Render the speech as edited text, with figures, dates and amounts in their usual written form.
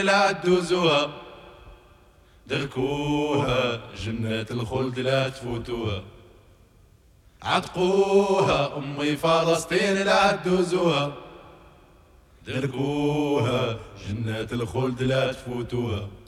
لا تدوزوها، دركوها جنات الخلد لا تفوتوها، عتقوها أمي فلسطين لا تدوزوها، دركوها جنات الخلد لا تفوتوها.